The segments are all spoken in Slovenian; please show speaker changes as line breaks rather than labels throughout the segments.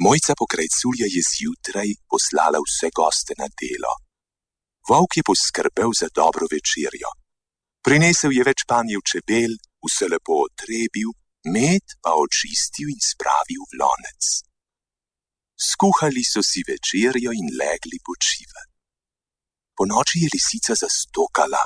Mojca Pokrajculja je zjutraj poslala vse goste na delo. Volk je poskrbel za dobro večerjo. Prinesel je več panjev čebel, vse lepo otrebil, med pa očistil in spravil v lonec. Skuhali so si večerjo in legli počivati. Ponoči je lisica zastokala.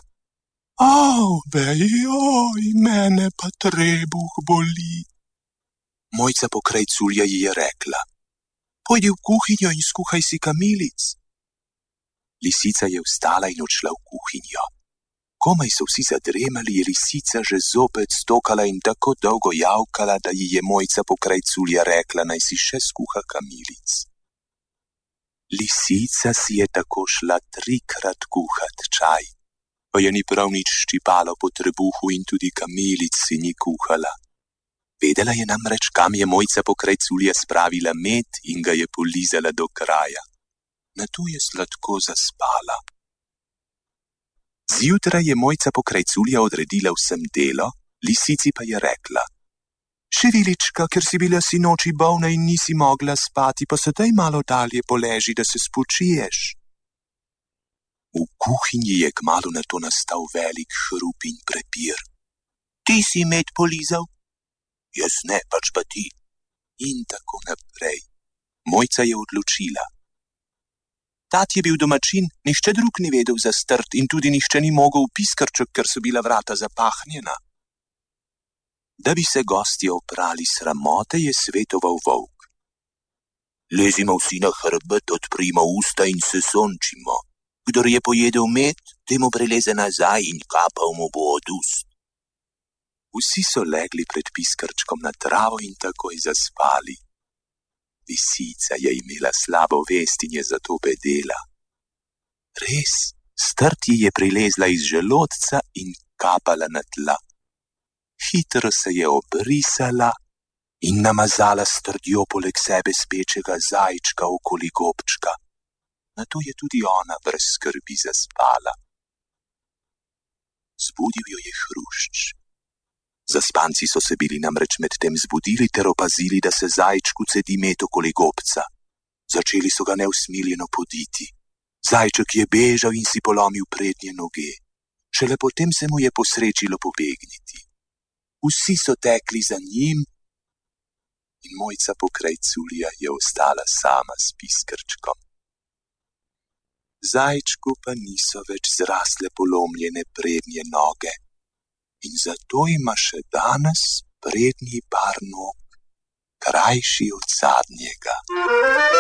Oj, mene pa trebuh boli. Mojca Pokrajculja ji je rekla: Pojdi v kuhinjo in skuhaj si kamilic. Lisica je vstala in odšla v kuhinjo. Komaj so vsi zadremali, je lisica že zopet stokala in tako dolgo javkala, da ji je Mojca Pokrajculja rekla, naj si še skuha kamilic. Lisica si je tako šla 3-krat kuhat čaj, pa je ni prav nič ščipalo po trebuhu in tudi kamilic si ni kuhala. Vedela je namreč, kam je Mojca Pokrajculja spravila med in ga je polizala do kraja. Nato je sladko zaspala. Zjutraj je Mojca Pokrajculja odredila vsem delo, lisici pa je rekla: Ševilička, ker si bila sinoči bolna in nisi mogla spati, pa sedaj malo dalje poleži, da se spočiješ. V kuhinji je kmalu nato nastal velik hrup in prepir. Ti si med polizal? Jaz ne, pač pa ti. In tako naprej. Mojca je odločila. Tat je bil domačin, nihče drug ni vedel za strt in tudi nihče ni mogel v piskrček, ker so bila vrata zapahnjena. Da bi se gostje oprali sramote, je svetoval volk. Lezimo vsi na hrbet, odprimo usta in se sončimo. Kdor je pojedel med, temu prileze nazaj in kapal mu bo od ust. Vsi so legli pred piskrčkom na travo in takoj zaspali. Lisica je imela slabo vest in je zato bedela. Res, strt ji je prilezla iz želodca in kapala na tla. Hitro se je obrisala in namazala s trdjo poleg sebe spečega zajčka okoli gobčka. Nato je tudi ona brez skrbi zaspala. Zbudil jo je hrušč. Zaspanci so se bili namreč medtem zbudili ter opazili, da se zajčku cedi med okoli gobca. Začeli so ga neusmiljeno poditi. Zajček je bežal in si polomil prednje noge. Šele potem se mu je posrečilo pobegniti. Vsi so tekli za njim in Mojca Pokrajculja je ostala sama s piskrčkom. Zajčku pa niso več zrasle polomljene prednje noge in zato ima še danes prednji par nog krajši od zadnjega.